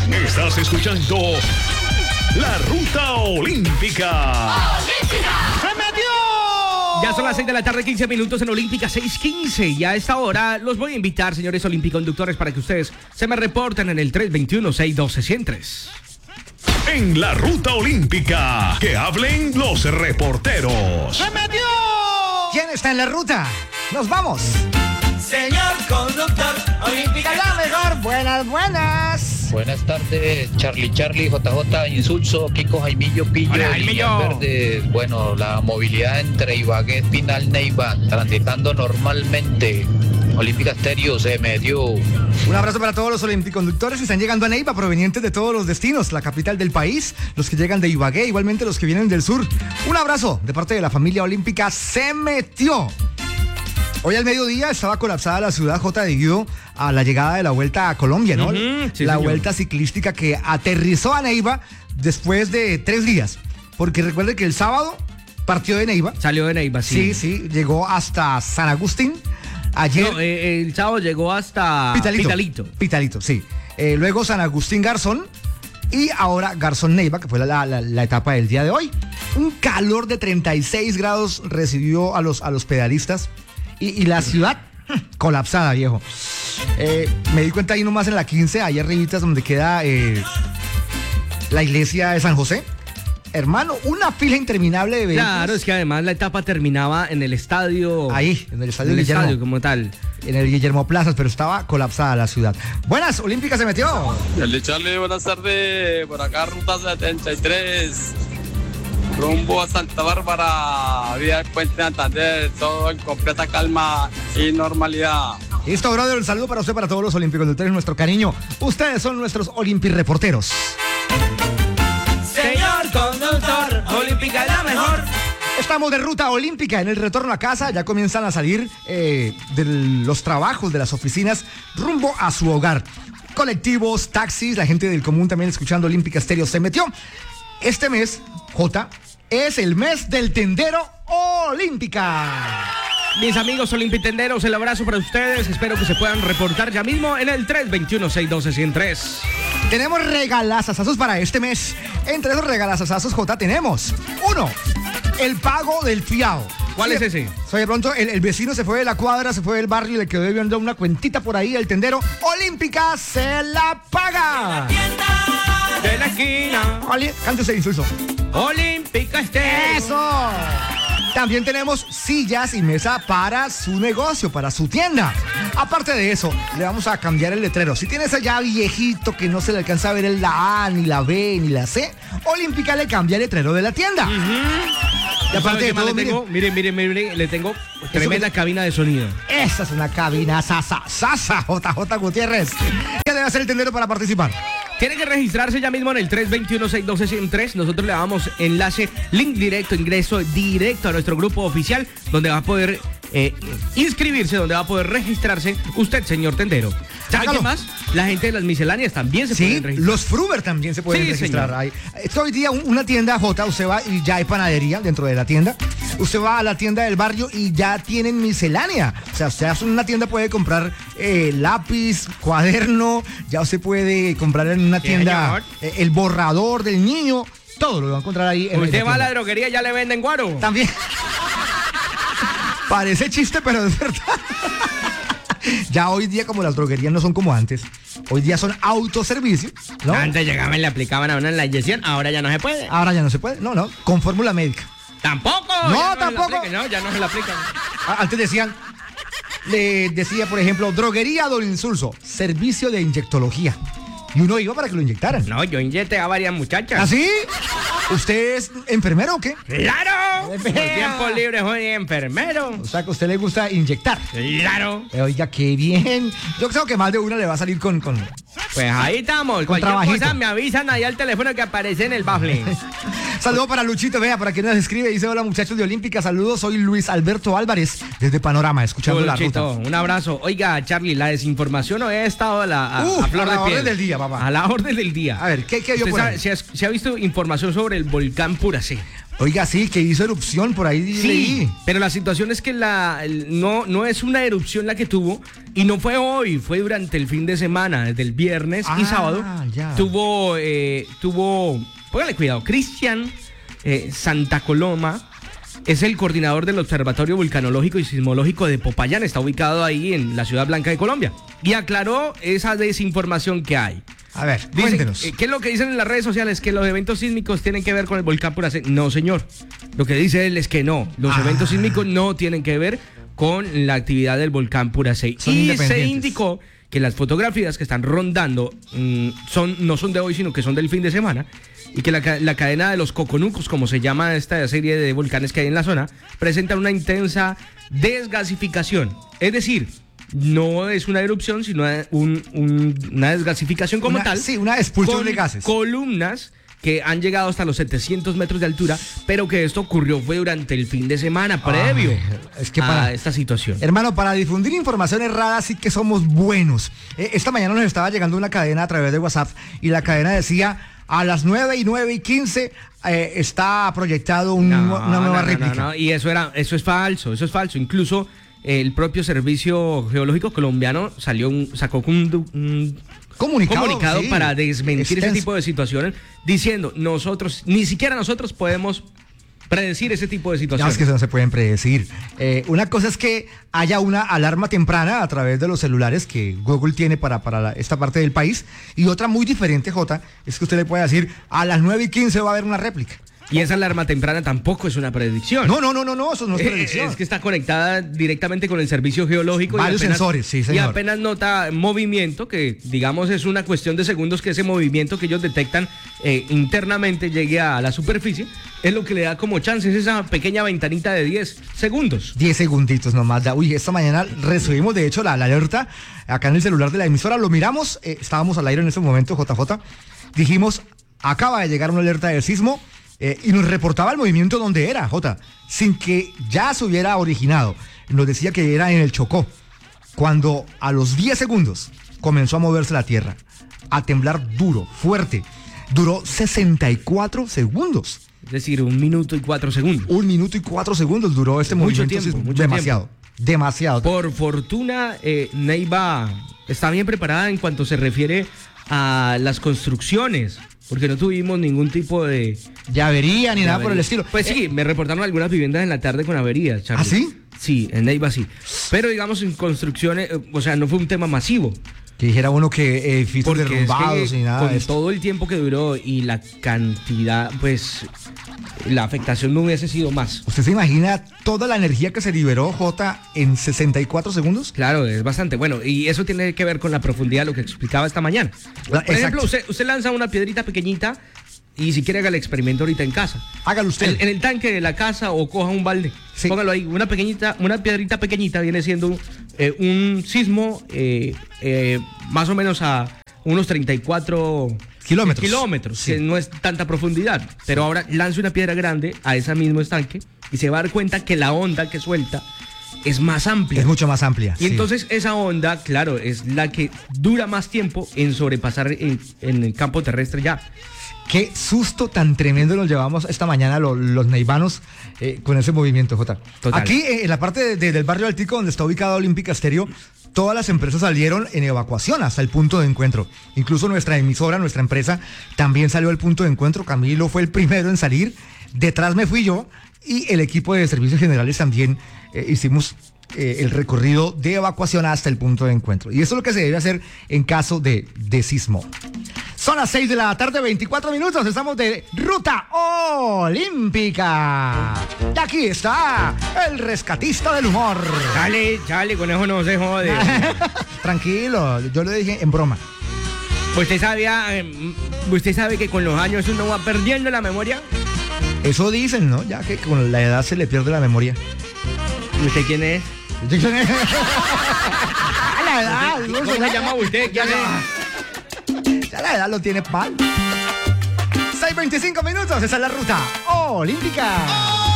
Estás escuchando La Ruta Olímpica. ¡Se metió! Ya son las 6 de la tarde, 15 minutos en Olímpica, 6:15. Y a esta hora los voy a invitar, señores olimpiconductores, para que ustedes se me reporten en el 321-612-103. En La Ruta Olímpica, que hablen los reporteros. ¡Se metió! ¿Quién está en la ruta? ¡Nos vamos! Señor conductor, Olímpica la mejor. Buenas. Buenas tardes, Charlie, JJ, Insulso, Kiko, Jaimillo, Pillo, Hola, Jaimillo. Verde. Bueno, la movilidad entre Ibagué, Espinal, Neiva, transitando normalmente. Olímpica Estéreo se metió. Un abrazo para todos los olimpiconductores que están llegando a Neiva, provenientes de todos los destinos, la capital del país, los que llegan de Ibagué, igualmente los que vienen del sur. Un abrazo de parte de la familia olímpica Se Metió. Hoy al mediodía estaba colapsada la ciudad J. debido a la llegada de la Vuelta a Colombia, ¿no? Sí, la señor. vuelta ciclística que aterrizó a Neiva después de 3 días. Porque recuerde que el sábado partió de Neiva. Salió de Neiva, sí. Sí, llegó hasta San Agustín. Ayer. No, el sábado llegó hasta Pitalito, sí. Luego San Agustín Garzón y ahora Garzón Neiva, que fue la etapa del día de hoy. Un calor de 36 grados recibió a los pedalistas y la ciudad colapsada, viejo. Me di cuenta ahí nomás en la 15, ahí arribitas donde queda la iglesia de San José. Hermano, una fila interminable de vehículos. Claro, es que además la etapa terminaba en el estadio. Ahí, en el estadio En el Guillermo. estadio como tal. En el Guillermo Plazas, pero estaba colapsada la ciudad. Buenas, Olímpica se metió. Charlie, buenas tardes. Por acá, ruta 73. Rumbo a Santa Bárbara, vía el Puente Santander, todo en completa calma y normalidad. Listo, brother, un saludo para usted, para todos los olimpiconductores, nuestro cariño. Ustedes son nuestros olimpireporteros. Señor conductor, Olímpica la mejor. Estamos de ruta olímpica en el retorno a casa. Ya comienzan a salir de los trabajos de las oficinas rumbo a su hogar. Colectivos, taxis, la gente del común también escuchando Olímpica Estéreo se metió. Este mes, J, es el mes del tendero olímpica. Mis amigos olimpitenderos, el abrazo para ustedes. Espero que se puedan reportar ya mismo en el 321-612-103. Tenemos regalazazazos para este mes. Entre esos regalazazazos, J, tenemos 1, el pago del fiado. ¿Cuál es ese? Soy de pronto, el vecino se fue de la cuadra, se fue del barrio y le quedó debiendo una cuentita por ahí. El tendero olímpica se la paga. De la esquina. Cántese, Insulso. Olímpica Estéreo. ¡Eso! También tenemos sillas y mesa para su negocio, para su tienda. Aparte de eso, le vamos a cambiar el letrero. Si tienes allá viejito que no se le alcanza a ver la A, ni la B, ni la C, Olímpica le cambia el letrero de la tienda. Y aparte de todo, mire, le tengo tremenda cabina de sonido. esa es una cabina sasa, JJ Gutiérrez. ¿Qué debe hacer el tendero para participar? Tiene que registrarse ya mismo en el 321-612-103. Nosotros le damos enlace, link directo, ingreso directo a nuestro grupo oficial, donde va a poder inscribirse, donde va a poder registrarse usted, señor tendero. ¿Sabe qué más? La gente de las misceláneas también se pueden registrar. Los Fruber también se pueden Sí, registrar. señor. Esto hoy día una tienda J, usted va y ya hay panadería dentro de la tienda. Usted va a la tienda del barrio y ya tienen miscelánea. O sea, usted hace una tienda puede comprar lápiz, cuaderno, ya usted puede comprar en una tienda el borrador del niño, todo lo va a encontrar ahí. Usted va a la droguería y ya le venden guaro. También. Parece chiste, pero es verdad. Ya hoy día, como las droguerías no son como antes, hoy día son autoservicios, ¿no? Antes llegaban y le aplicaban a uno en la inyección, ahora ya no se puede. Ahora ya no se puede, no, con fórmula médica. Tampoco. No, ya tampoco. se la aplican, no, ya no se la aplican. Antes le decía, por ejemplo, droguería Don Insulso, servicio de inyectología. Y uno iba para que lo inyectaran. No, yo inyecté a varias muchachas. ¿Ah, sí? ¿Usted es enfermero o qué? ¡Claro! Por tiempo libre soy enfermero. O sea, que a usted le gusta inyectar. ¡Claro! Oiga, qué bien. Yo creo que más de una le va a salir con Pues ahí estamos. Con Cualquier trabajito. cosa me avisan ahí al teléfono que aparece en el bafle. Saludo para Luchito, vea, para quien nos escribe, dice: hola muchachos de Olímpica, saludos, soy Luis Alberto Álvarez, desde Panorama, escuchando la Luchito, ruta. un abrazo. Oiga, Charlie, la desinformación hoy ha estado a flor de piel. orden del día, papá. A la orden del día. A ver, ¿qué vio por ahí? ¿Se ha visto información sobre el volcán Puracé? Oiga, sí, que hizo erupción por ahí. Sí, leí. pero la situación es que no es una erupción la que tuvo, y no fue hoy, fue durante el fin de semana, desde el viernes y sábado. Ya. Tuvo, póngale cuidado, Cristian Santa Coloma es el coordinador del Observatorio Vulcanológico y Sismológico de Popayán, está ubicado ahí en la Ciudad Blanca de Colombia, y aclaró esa desinformación que hay. A ver, Dicen, cuéntenos. ¿qué es lo que dicen en las redes sociales? Que los eventos sísmicos tienen que ver con el volcán Puracé. No, señor. Lo que dice él es que no. Los eventos sísmicos no tienen que ver con la actividad del volcán Puracé. Son Y se independientes. indicó que las fotografías que están rondando no son de hoy, sino que son del fin de semana. Y que la cadena de los coconucos, como se llama esta serie de volcanes que hay en la zona, presenta una intensa desgasificación. Es decir, no es una erupción, sino una desgasificación como tal. Sí, una expulsión con de gases. Columnas que han llegado hasta los 700 metros de altura, pero que esto ocurrió fue durante el fin de semana previo es que a esta situación. Hermano, para difundir información errada sí que somos buenos. Esta mañana nos estaba llegando una cadena a través de WhatsApp y la cadena decía: a las 9:15 está proyectado una nueva réplica. No, y eso es falso. Incluso el propio Servicio Geológico Colombiano sacó un comunicado sí, para desmentir extenso. ese tipo de situaciones, diciendo: ni siquiera nosotros podemos predecir ese tipo de Ya situaciones. es que eso no se pueden predecir. Una cosa es que haya una alarma temprana a través de los celulares que Google tiene para esta parte del país, y otra muy diferente, Jota, es que usted le puede decir: a las 9:15 va a haber una réplica. Y esa alarma temprana tampoco es una predicción. No, eso no es predicción. Es que está conectada directamente con el servicio geológico. Varios sensores, sí, señor. Y apenas nota movimiento, que digamos es una cuestión de segundos, que ese movimiento que ellos detectan internamente llegue a la superficie, es lo que le da como chances esa pequeña ventanita de 10 segundos. 10 segunditos nomás. Uy, esta mañana recibimos de hecho la alerta acá en el celular de la emisora, lo miramos, estábamos al aire en ese momento, JJ, dijimos: acaba de llegar una alerta de sismo. Y nos reportaba el movimiento donde era, Jota, sin que ya se hubiera originado. Nos decía que era en el Chocó, cuando a los 10 segundos comenzó a moverse la tierra, a temblar duro, fuerte. Duró 64 segundos. Es decir, 1 minuto y 4 segundos. 1 minuto y 4 segundos duró este Mucho movimiento. tiempo, mucho demasiado, demasiado. Por fortuna, Neiva está bien preparada en cuanto se refiere a las construcciones, porque no tuvimos ningún tipo de avería ni nada por el estilo. Pues sí, me reportaron algunas viviendas en la tarde con averías, Charlie. ¿Ah, sí? Sí, en Neiva sí. Pero digamos en construcciones, o sea, no fue un tema masivo. Que dijera uno que edificios Porque derrumbados es que y nada con de esto. todo el tiempo que duró y la cantidad, pues la afectación no hubiese sido más. ¿Usted se imagina toda la energía que se liberó, Jota, en 64 segundos? Claro, es bastante bueno. Y eso tiene que ver con la profundidad, lo que explicaba esta mañana. Por ejemplo, usted lanza una piedrita pequeñita y si quiere haga el experimento ahorita en casa. Hágalo usted. En el tanque de la casa o coja un balde. Sí. Póngalo ahí. Una piedrita pequeñita viene siendo un sismo más o menos a unos 34 kilómetros, Sí. que no es tanta profundidad. Pero ahora lance una piedra grande a ese mismo estanque y se va a dar cuenta que la onda que suelta es más amplia. Es mucho más amplia. Y entonces esa onda, claro, es la que dura más tiempo en sobrepasar en el campo terrestre ya. Qué susto tan tremendo nos llevamos esta mañana los neivanos con ese movimiento, Jota. Total. Aquí, en la parte del barrio Altico, donde está ubicado Olímpica Estéreo, todas las empresas salieron en evacuación hasta el punto de encuentro. Incluso nuestra emisora, nuestra empresa, también salió al punto de encuentro. Camilo fue el primero en salir. Detrás me fui yo y el equipo de servicios generales también hicimos el recorrido de evacuación hasta el punto de encuentro. Y eso es lo que se debe hacer en caso de sismo. Son las 6 de la tarde, 24 minutos. Estamos de Ruta Olímpica. Y aquí está el rescatista del humor. Chale, con eso no se jode. Tranquilo, yo lo dije en broma. ¿Usted sabe que con los años uno va perdiendo la memoria? Eso dicen, ¿no? Ya que con la edad se le pierde la memoria. ¿Y usted quién es? La edad, ¿Cómo se llama usted? ¿Quién es? Ya la edad lo tiene mal. 6:25. Esa es la ruta olímpica.